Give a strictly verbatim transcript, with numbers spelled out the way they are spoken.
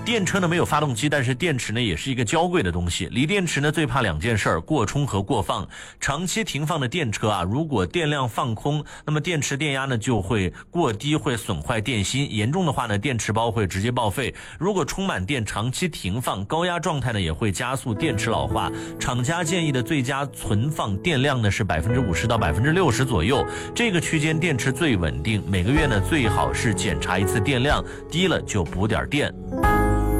电车呢没有发动机，但是电池呢也是一个娇贵的东西。锂电池呢最怕两件事儿，过充和过放。长期停放的电车啊，如果电量放空，那么电池电压呢就会过低，会损坏电芯，严重的话呢电池包会直接报废。如果充满电长期停放，高压状态呢也会加速电池老化。厂家建议的最佳存放电量呢是百分之五十到百分之六十左右，这个区间电池最稳定。每个月呢最好是检查一次电量，低了就补点电。